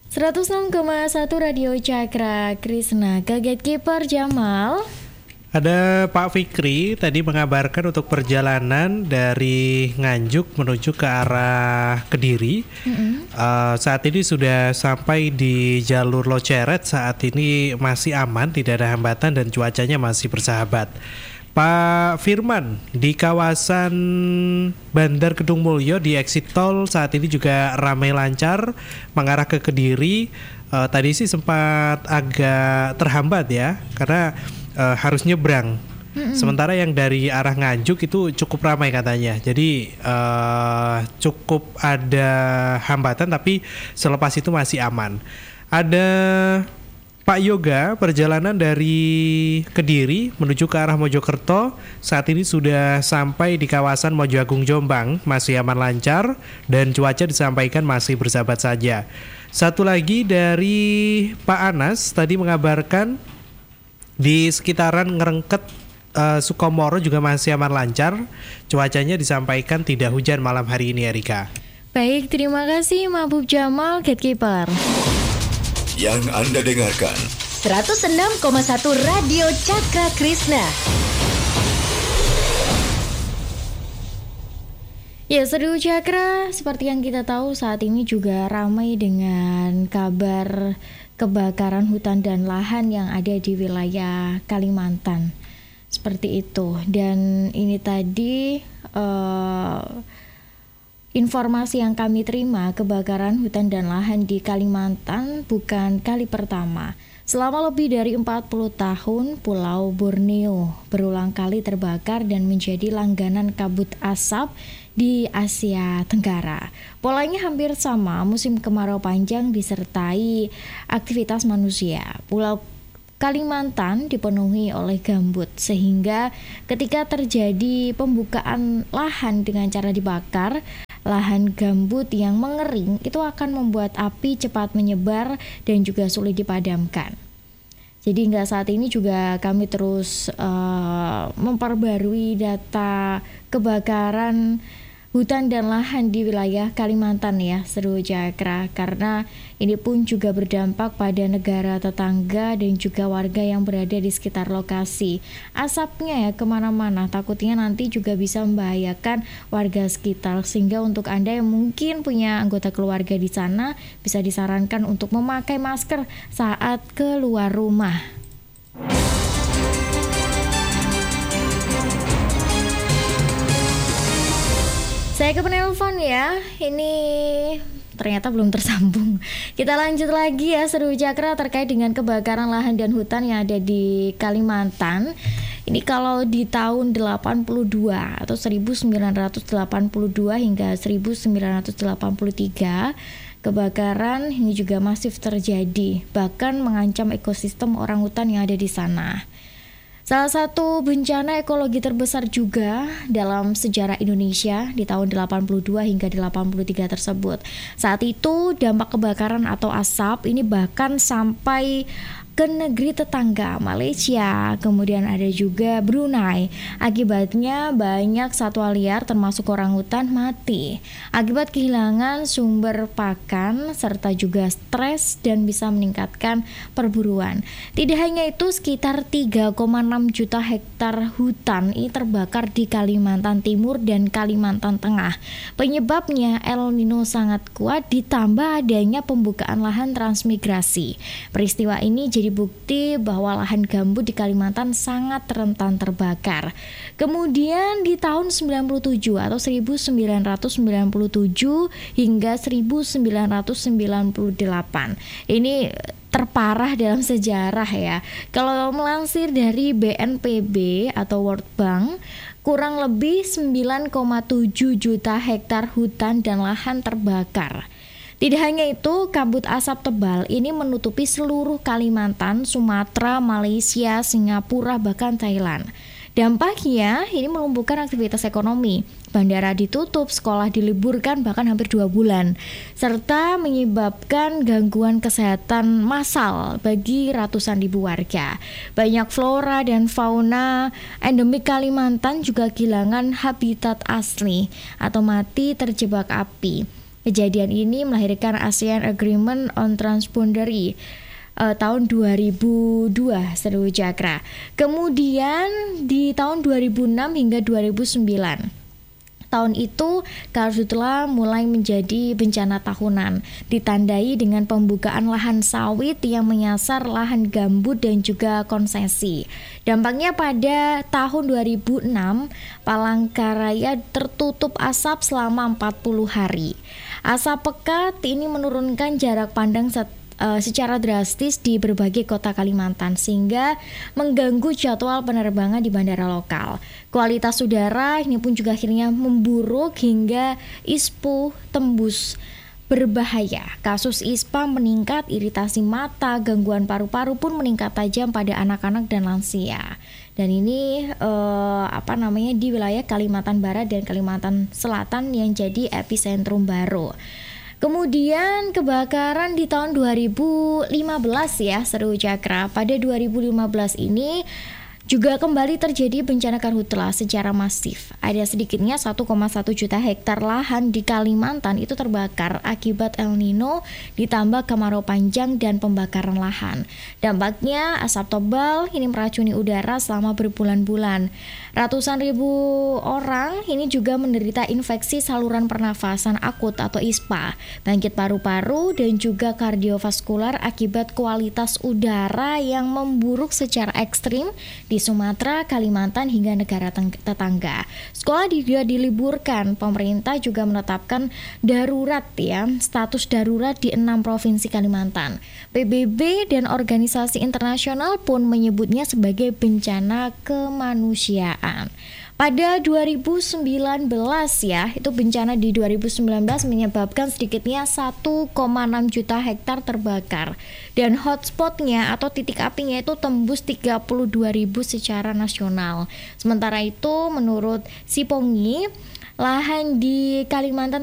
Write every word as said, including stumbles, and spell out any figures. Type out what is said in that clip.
seratus enam koma satu Radio Cakra Krishna. Gatekeeper Jamal. Ada Pak Fikri tadi mengabarkan untuk perjalanan dari Nganjuk menuju ke arah Kediri. Mm-hmm. uh, Saat ini sudah sampai di jalur Loceret. Saat ini masih aman, tidak ada hambatan dan cuacanya masih bersahabat. Pak Firman, di kawasan Bandar Kedung Mulyo di exit tol saat ini juga ramai lancar mengarah ke Kediri. uh, Tadi sih sempat agak terhambat ya, karena uh, harus nyebrang. Mm-hmm. Sementara yang dari arah Nganjuk itu cukup ramai katanya. Jadi uh, cukup ada hambatan, tapi selepas itu masih aman. Ada Pak Yoga, perjalanan dari Kediri menuju ke arah Mojokerto saat ini sudah sampai di kawasan Mojo Agung Jombang, masih aman lancar dan cuaca disampaikan masih bersahabat saja. Satu lagi dari Pak Anas tadi mengabarkan di sekitaran Ngerengket uh, Sukomoro juga masih aman lancar, cuacanya disampaikan tidak hujan malam hari ini, Erika. Baik, terima kasih Mahbub Jamal, Gatekeeper. Yang Anda dengarkan seratus enam koma satu Radio Cakra Krishna. Ya, Seru Cakra, seperti yang kita tahu saat ini juga ramai dengan kabar kebakaran hutan dan lahan yang ada di wilayah Kalimantan. Seperti itu. Dan ini tadi uh, informasi yang kami terima, kebakaran hutan dan lahan di Kalimantan bukan kali pertama. Selama lebih dari empat puluh tahun, Pulau Borneo berulang kali terbakar dan menjadi langganan kabut asap di Asia Tenggara. Polanya hampir sama, musim kemarau panjang disertai aktivitas manusia. Pulau Kalimantan dipenuhi oleh gambut, sehingga ketika terjadi pembukaan lahan dengan cara dibakar, lahan gambut yang mengering itu akan membuat api cepat menyebar dan juga sulit dipadamkan. Jadi hingga saat ini juga kami terus uh, memperbarui data kebakaran hutan dan lahan di wilayah Kalimantan ya, Seru Cakra, karena ini pun juga berdampak pada negara tetangga dan juga warga yang berada di sekitar lokasi. Asapnya ya kemana-mana, takutnya nanti juga bisa membahayakan warga sekitar, sehingga untuk Anda yang mungkin punya anggota keluarga di sana bisa disarankan untuk memakai masker saat keluar rumah. Saya ke penelpon ya, ini ternyata belum tersambung. Kita lanjut lagi ya, Seru Cakra, terkait dengan kebakaran lahan dan hutan yang ada di Kalimantan. Ini kalau di tahun delapan puluh dua atau seribu sembilan ratus delapan puluh dua hingga seribu sembilan ratus delapan puluh tiga, kebakaran ini juga masif terjadi, bahkan mengancam ekosistem orangutan yang ada di sana. Salah satu bencana ekologi terbesar juga dalam sejarah Indonesia di tahun delapan puluh dua hingga delapan puluh tiga tersebut. Saat itu dampak kebakaran atau asap ini bahkan sampai ke negeri tetangga Malaysia, kemudian ada juga Brunei. Akibatnya banyak satwa liar termasuk orangutan mati akibat kehilangan sumber pakan serta juga stres dan bisa meningkatkan perburuan. Tidak hanya itu, sekitar tiga koma enam juta hektar hutan ini terbakar di Kalimantan Timur dan Kalimantan Tengah. Penyebabnya El Nino sangat kuat ditambah adanya pembukaan lahan transmigrasi. Peristiwa ini jadi bukti bahwa lahan gambut di Kalimantan sangat rentan terbakar. Kemudian di tahun sembilan puluh tujuh atau seribu sembilan ratus sembilan puluh tujuh hingga seribu sembilan ratus sembilan puluh delapan, ini terparah dalam sejarah ya. Kalau melansir dari B N P B atau World Bank, kurang lebih sembilan koma tujuh juta hektar hutan dan lahan terbakar. Tidak hanya itu, kabut asap tebal ini menutupi seluruh Kalimantan, Sumatera, Malaysia, Singapura, bahkan Thailand. Dampaknya ini melumpuhkan aktivitas ekonomi. Bandara ditutup, sekolah diliburkan bahkan hampir dua bulan, serta menyebabkan gangguan kesehatan massal bagi ratusan ribu warga. Banyak flora dan fauna endemik Kalimantan juga kehilangan habitat asli atau mati terjebak api. Kejadian ini melahirkan ASEAN Agreement on Transboundary uh, tahun dua ribu dua, Seru Cakra. Kemudian di tahun dua ribu enam hingga dua ribu sembilan, tahun itu karhutla mulai menjadi bencana tahunan, ditandai dengan pembukaan lahan sawit yang menyasar lahan gambut dan juga konsesi. Dampaknya pada tahun dua ribu enam, Palangkaraya tertutup asap selama empat puluh hari. Asap pekat ini menurunkan jarak pandang set secara drastis di berbagai kota Kalimantan sehingga mengganggu jadwal penerbangan di bandara lokal. Kualitas udara ini pun juga akhirnya memburuk hingga I S P U tembus berbahaya. Kasus I S P A meningkat, iritasi mata, gangguan paru-paru pun meningkat tajam pada anak-anak dan lansia. Dan ini eh, apa namanya di wilayah Kalimantan Barat dan Kalimantan Selatan yang jadi epicentrum baru. Kemudian kebakaran di tahun dua ribu lima belas ya, Seru Cakra. Pada dua ribu lima belas ini juga kembali terjadi bencana karhutla secara masif. Ada sedikitnya satu koma satu juta hektar lahan di Kalimantan itu terbakar akibat El Nino ditambah kemarau panjang dan pembakaran lahan. Dampaknya asap tebal ini meracuni udara selama berbulan-bulan. Ratusan ribu orang ini juga menderita infeksi saluran pernafasan akut atau I S P A, bangkit paru-paru dan juga kardiovaskular akibat kualitas udara yang memburuk secara ekstrim di Sumatera, Kalimantan hingga negara tetangga. Sekolah juga diliburkan. Pemerintah juga menetapkan darurat ya, status darurat di enam provinsi Kalimantan. P B B dan organisasi internasional pun menyebutnya sebagai bencana kemanusiaan. Pada dua ribu sembilan belas ya, itu bencana di dua ribu sembilan belas menyebabkan sedikitnya satu koma enam juta hektar terbakar. Dan hotspotnya atau titik apinya itu tembus tiga puluh dua ribu secara nasional. Sementara itu menurut Sipongi, lahan di Kalimantan